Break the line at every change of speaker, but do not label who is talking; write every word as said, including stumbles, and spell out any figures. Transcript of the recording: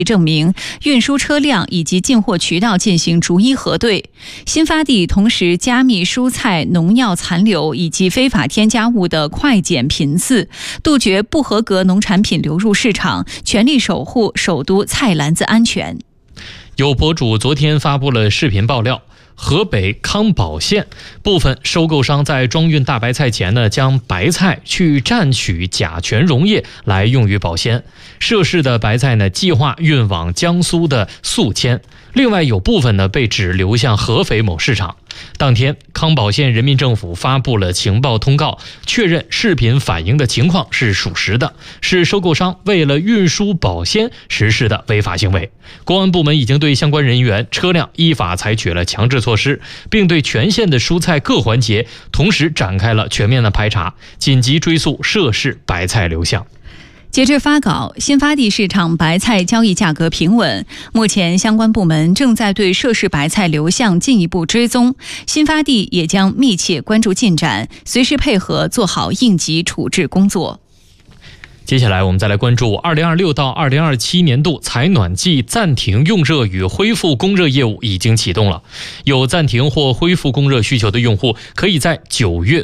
证明运输车辆以及进货渠道进行逐一核对。新发地同时加密蔬菜农药残留以及非法添加物的快检频次，杜绝不合格农产品流入市场，全力守护首都菜篮子安全。
有博主昨天发布了视频爆料，河北康保县部分收购商在装运大白菜前呢，将白菜去蘸取甲醛溶液来用于保鲜。涉事的白菜呢，计划运往江苏的宿迁，另外有部分呢被指流向合肥某市场。当天，康保县人民政府发布了情报通告，确认视频反映的情况是属实的，是收购商为了运输保鲜实施的违法行为。公安部门已经对相关人员、车辆依法采取了强制措施，并对全县的蔬菜各环节同时展开了全面的排查，紧急追溯涉事白菜流向。
截至发稿，新发地市场白菜交易价格平稳，目前相关部门正在对涉事白菜流向进一步追踪，新发地也将密切关注进展，随时配合做好应急处置工作。
接下来我们再来关注二零二六到二零二七年度采暖季暂停用热与恢复供热业务已经启动了，有暂停或恢复供热需求的用户可以在九月